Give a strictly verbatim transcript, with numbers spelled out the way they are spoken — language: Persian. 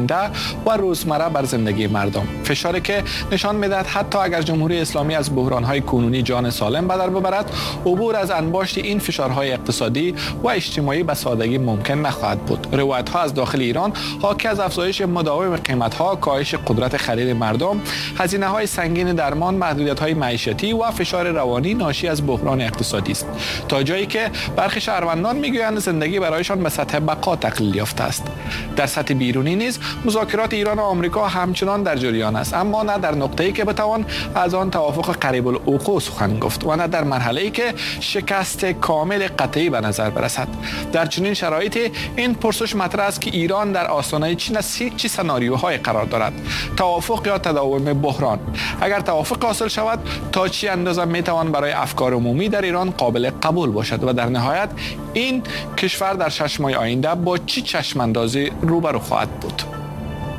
آینده و روزمره بر زندگی مردم. فشاری که نشان می‌دهد حتی اگر جمهوری اسلامی از بحران‌های کنونی جان سالم به در ببرد، عبور از انباشت این فشارهای اقتصادی و اجتماعی به سادگی ممکن نخواهد بود. روایت‌ها از داخل ایران حاکی از افزایش مداوم قیمت‌ها، کاهش قدرت خرید مردم، هزینه‌های سنگین درمان، محدودیت‌های معیشتی و فشار روانی ناشی از بحران اقتصادی است. تا جایی که برخی شهروندان می‌گویند زندگی برایشان به سطح بقا تقلیل یافته است. در سطح بیرونی نیز مذاکرات ایران و آمریکا همچنان در جریان است، اما نه در نقطه‌ای که بتوان از آن توافق قریب الوقوع سخن گفت و نه در مرحله‌ای که شکست کامل قطعی به نظر برسد. در چنین شرایطی این پرسش مطرح است که ایران در آستانه چه سناریوهای قرار دارد؟ توافق یا تداوم بحران؟ اگر توافق حاصل شود، تا چه اندازه میتوان برای افکار عمومی در ایران قابل قبول باشد و در نهایت این کشور در شش ماه آینده با چه چشماندازی روبرو خواهد بود؟